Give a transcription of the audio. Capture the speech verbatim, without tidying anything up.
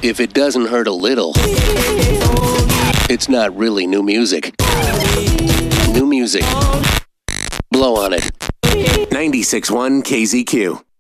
If it doesn't hurt a little, it's not really new music. New music. Blow on it. ninety-six point one K Z Q.